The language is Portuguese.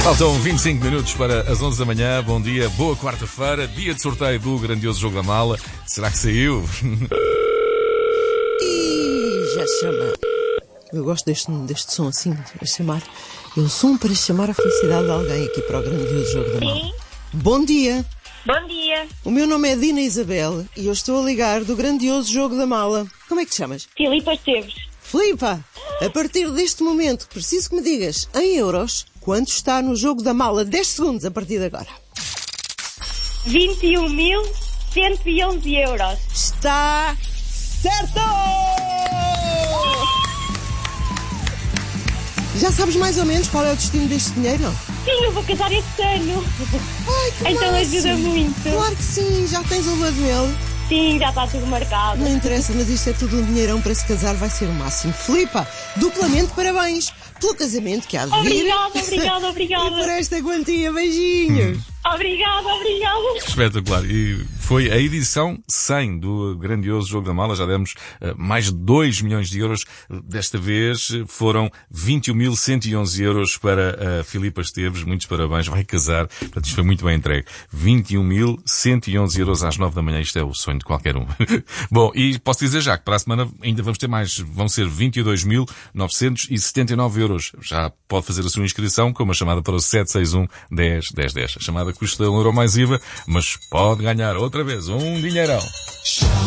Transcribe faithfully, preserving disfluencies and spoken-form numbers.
Faltam vinte e cinco minutos para as onze da manhã. Bom dia, boa quarta-feira, dia de sorteio do grandioso Jogo da Mala. Será que saiu? Ih, já chama. Eu gosto deste, deste som assim, a chamar. É o som para chamar a felicidade de alguém aqui para o grandioso Jogo da Mala. Sim. Bom dia. Bom dia. O meu nome é Dina Isabel e eu estou a ligar do grandioso Jogo da Mala. Como é que te chamas? Filipa Esteves. Filipa, a partir deste momento preciso que me digas, em euros, quanto está no Jogo da Mala. dez segundos a partir de agora. vinte e um mil cento e onze euros. Está certo! Já sabes mais ou menos qual é o destino deste dinheiro? Sim, eu vou casar este ano. Ai, que Então máximo. ajuda muito. Claro que sim, já tens o lua de mel. Sim, já está tudo marcado. Não interessa, mas isto é tudo um dinheirão para se casar, vai ser o máximo. Filipa, duplamente parabéns pelo casamento que há de vir. Obrigada, obrigada, E por obrigada. esta quantia, beijinhos. Obrigada, obrigada. Espetacular. E foi a edição cem do grandioso Jogo da Mala. Já demos uh, mais de dois milhões de euros. Desta vez foram vinte e um mil cento e onze euros para a Filipa Esteves. Muitos parabéns. Vai casar. Portanto, isto foi muito bem entregue. vinte e um mil cento e onze euros às nove da manhã. Isto é o sonho de qualquer um. Bom, e posso dizer já que para a semana ainda vamos ter mais. Vão ser vinte e dois mil novecentos e setenta e nove euros. Já pode fazer a sua inscrição com uma chamada para o sete seis um, dez, dez, dez. A chamada custa um euro mais I V A, mas pode ganhar outra vez um dinheirão.